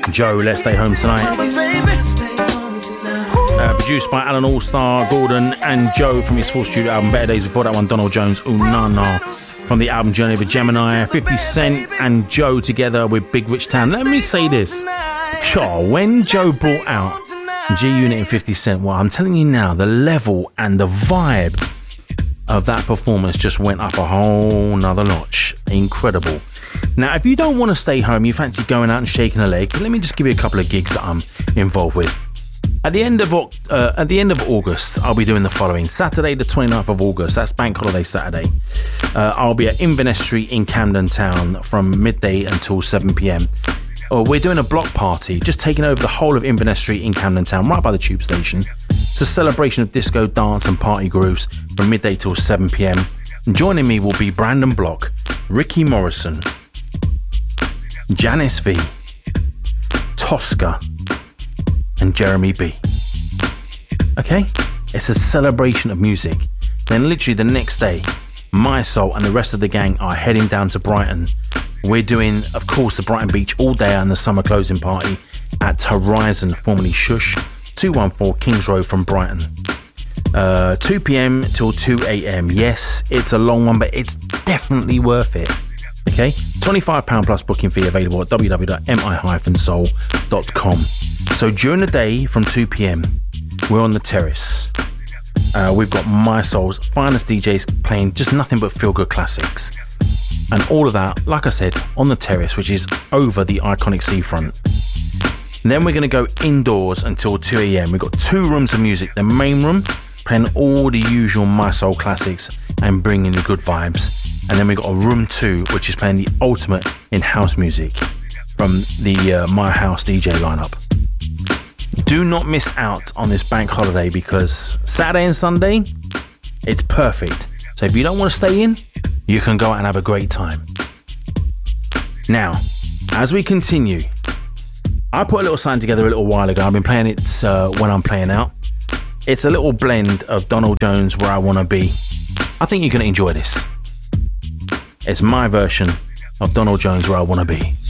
Joe, Let's Stay Home Tonight. Produced by Alan Allstar, Gordon and Joe from his full studio album Better Days. Before that one, Donald Jones, Ooh Na Na, from the album Journey of a Gemini. 50 Cent and Joe together with Big Rich Town. Let me say this. Sure, when Joe brought out G-Unit and 50 Cent, well, I'm telling you now, the level and the vibe of that performance just went up a whole nother notch. Incredible. Now, if you don't want to stay home, you fancy going out and shaking a leg, let me just give you a couple of gigs that I'm involved with. At the end of August, I'll be doing the following. Saturday, the 29th of August, that's Bank Holiday Saturday. I'll be at Inverness Street in Camden Town from midday until 7 p.m. We're doing a block party, just taking over the whole of Inverness Street in Camden Town, right by the tube station. It's a celebration of disco, dance and party grooves from midday till 7 p.m. Joining me will be Brandon Block, Ricky Morrison, Janice V, Tosca, and Jeremy B. Okay? It's a celebration of music. Then literally the next day, My Soul and the rest of the gang are heading down to Brighton. We're doing, of course, the Brighton Beach all day and the summer closing party at Horizon, formerly Shush, 214 Kings Road from Brighton. 2 p.m. till 2 a.m. Yes, it's a long one, but it's definitely worth it. Okay? £25 plus booking fee available at www.mi-soul.com. So during the day from 2 p.m, we're on the terrace. We've got My Soul's finest DJs playing just nothing but feel-good classics. And all of that, like I said, on the terrace, which is over the iconic seafront. And then we're going to go indoors until 2 a.m. We've got 2 rooms of music. The main room, playing all the usual My Soul classics and bringing the good vibes. And then we've got a room 2, which is playing the ultimate in house music from the My House DJ lineup. Do not miss out on this bank holiday because Saturday and Sunday, it's perfect. So if you don't want to stay in, you can go out and have a great time. Now, as we continue, I put a little sign together a little while ago. I've been playing it when I'm playing out. It's a little blend of Donald Jones, Where I Wanna Be. I think you're going to enjoy this. It's my version of Donald Jones, Where I Wanna Be.